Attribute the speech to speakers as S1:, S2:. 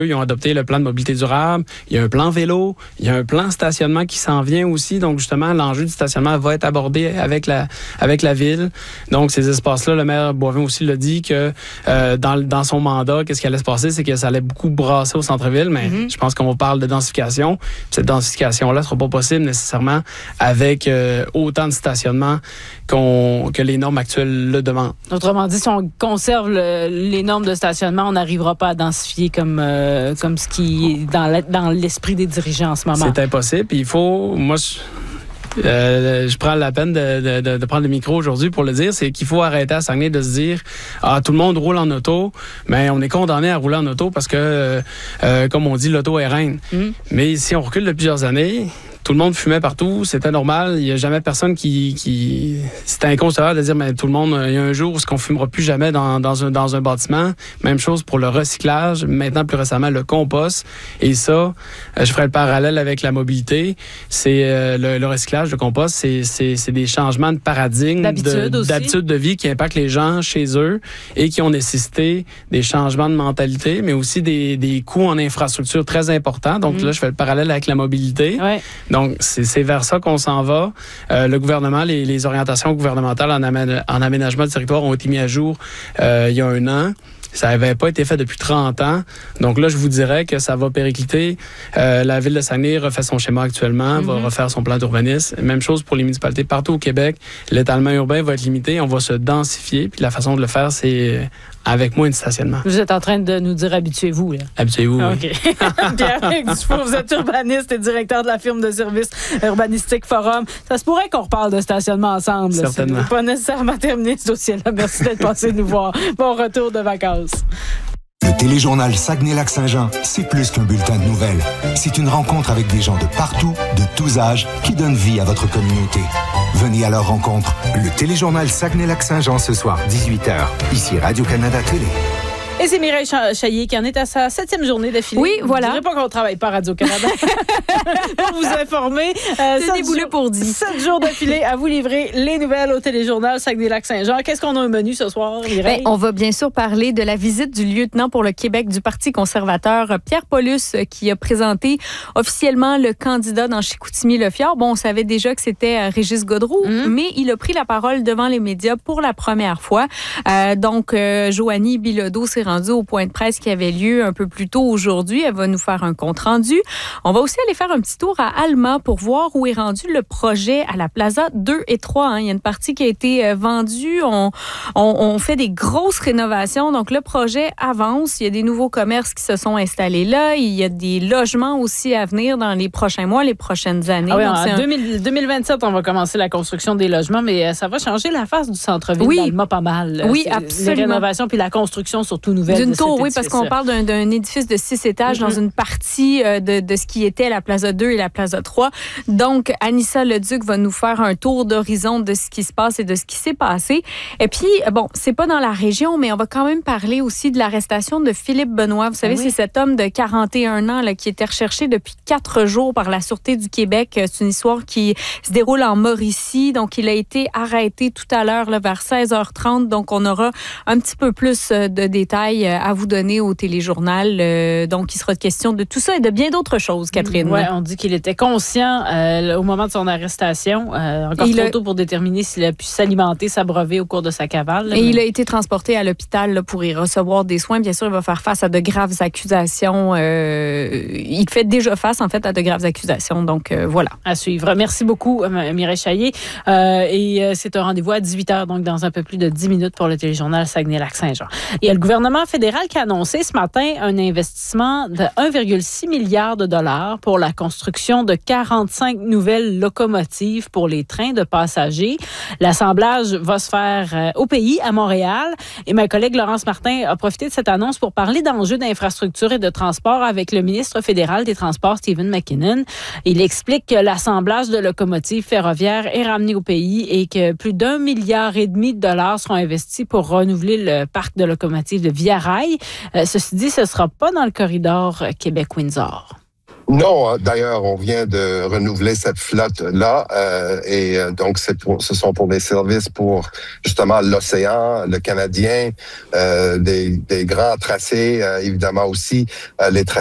S1: Ils ont adopté le plan de mobilité durable, il y a un plan vélo, il y a un plan stationnement qui s'en vient aussi. Donc, justement, l'enjeu du stationnement va être abordé avec la ville. Donc, ces espaces-là, le maire Boivin aussi l'a dit que dans son mandat, qu'est-ce qui allait se passer, c'est que ça allait beaucoup brasser au centre-ville, mais je pense qu'on parle de densification. Cette densification-là ne sera pas possible nécessairement avec autant de stationnement que les normes actuelles le demandent.
S2: Autrement dit, si on conserve les normes de stationnement, on n'arrivera pas à densifier comme ce qui est dans l'esprit des dirigeants en ce moment.
S1: C'est impossible. Puis il faut... Moi, je prends la peine de prendre le micro aujourd'hui pour le dire, c'est qu'il faut arrêter à Saguenay de se dire tout le monde roule en auto, mais on est condamné à rouler en auto parce que, comme on dit, l'auto est reine. Mais si on recule de plusieurs années... Tout le monde fumait partout, c'était normal. Il n'y a jamais personne qui... C'était inconcevable de dire, mais tout le monde, il y a un jour où on ne fumera plus jamais dans un bâtiment. Même chose pour le recyclage. Maintenant, plus récemment, le compost. Et ça, je ferai le parallèle avec la mobilité. C'est le recyclage, le compost, c'est des changements de paradigme, d'habitude de vie qui impactent les gens chez eux et qui ont nécessité des changements de mentalité, mais aussi des coûts en infrastructure très importants. Donc là, je fais le parallèle avec la mobilité. Ouais. Donc, c'est vers ça qu'on s'en va. Le gouvernement, les orientations gouvernementales en aménagement du territoire ont été mises à jour il y a 1 an. Ça n'avait pas été fait depuis 30 ans. Donc là, je vous dirais que ça va péricliter. La Ville de Saguenay refait son schéma actuellement, va refaire son plan d'urbanisme. Même chose pour les municipalités partout au Québec. L'étalement urbain va être limité. On va se densifier. Puis la façon de le faire, c'est avec moins de stationnement.
S2: Vous êtes en train de nous dire habituez-vous, là.
S1: Habituez-vous,
S2: oui. Pierre-Luc Dufour, vous êtes urbaniste et directeur de la firme de services urbanistique Forum. Ça se pourrait qu'on reparle de stationnement ensemble.
S1: Certainement.
S2: C'est pas nécessairement terminé ce dossier-là. Merci d'être passé nous voir. Bon retour de vacances.
S3: Le téléjournal Saguenay-Lac-Saint-Jean, c'est plus qu'un bulletin de nouvelles. C'est une rencontre avec des gens de partout, de tous âges, qui donnent vie à votre communauté. Venez à leur rencontre. Le téléjournal Saguenay-Lac-Saint-Jean ce soir, 18h. Ici Radio-Canada Télé.
S2: Et c'est Mireille Chaillier qui en est à sa 7e journée d'affilée.
S4: Oui, voilà.
S2: Je ne dirais pas qu'on ne travaille pas à Radio-Canada. Pour vous informer,
S4: pour 10.
S2: 7 jours d'affilée à vous livrer les nouvelles au téléjournal Saguenay-Lac-Saint-Jean. Qu'est-ce qu'on a au menu ce soir, Mireille?
S4: On va bien sûr parler de la visite du lieutenant pour le Québec du Parti conservateur, Pierre Paulus, qui a présenté officiellement le candidat dans Chicoutimi-Le-Fjord. Bon, on savait déjà que c'était Régis Godreau, mais il a pris la parole devant les médias pour la première fois. Donc, Joanie Bilodeau s'est rendue au point de presse qui avait lieu un peu plus tôt aujourd'hui. Elle va nous faire un compte-rendu. On va aussi aller faire un petit tour à Alma pour voir où est rendu le projet à la Plaza 2 et 3. Il y a une partie qui a été vendue. On fait des grosses rénovations. Donc, le projet avance. Il y a des nouveaux commerces qui se sont installés là. Il y a des logements aussi à venir dans les prochains mois, les prochaines années.
S2: Ah oui, en 2027, on va commencer la construction des logements, mais ça va changer la face du centre-ville d'Alma pas mal.
S4: Oui, absolument.
S2: Les rénovations puis la construction surtout nouvelle.
S4: D'une tour, oui, parce qu'on parle d'un édifice de 6 étages dans une partie de ce qui était la Plaza 2 et la Plaza 3. Donc, Anissa Leduc va nous faire un tour d'horizon de ce qui se passe et de ce qui s'est passé. Et puis, bon, c'est pas dans la région, mais on va quand même parler aussi de l'arrestation de Philippe Benoît. Vous savez, c'est cet homme de 41 ans là, qui était recherché depuis 4 jours par la Sûreté du Québec. C'est une histoire qui se déroule en Mauricie. Donc, il a été arrêté tout à l'heure là, vers 16h30. Donc, on aura un petit peu plus de détails à vous donner au téléjournal. Donc, il sera question de tout ça et de bien d'autres choses, Catherine.
S2: Oui, on dit qu'il était conscient au moment de son arrestation. Encore trop tôt pour déterminer s'il a pu s'alimenter, s'abreuver au cours de sa cavale.
S4: Il a été transporté à l'hôpital là, pour y recevoir des soins. Bien sûr, il va faire face à de graves accusations. Il fait déjà face, en fait, à de graves accusations. Donc, voilà.
S2: À suivre. Merci beaucoup, Mireille Chaillier. Et c'est un rendez-vous à 18h, donc dans un peu plus de 10 minutes pour le téléjournal Saguenay-Lac-Saint-Jean. Il y a le gouvernement fédéral qui a annoncé ce matin un investissement de 1,6 milliard de dollars pour la construction de 45 nouvelles locomotives pour les trains de passagers. L'assemblage va se faire au pays, à Montréal. Et ma collègue Laurence Martin a profité de cette annonce pour parler d'enjeux d'infrastructure et de transport avec le ministre fédéral des Transports, Stephen McKinnon. Il explique que l'assemblage de locomotives ferroviaires est ramené au pays et que plus d'1,5 milliard de dollars seront investis pour renouveler le parc de locomotives de Via Rail. Ceci dit, ce ne sera pas dans le corridor Québec-Windsor.
S5: Non, d'ailleurs, on vient de renouveler cette flotte-là donc ce sont pour des services pour justement l'océan, le Canadien, des grands tracés, évidemment aussi les tracés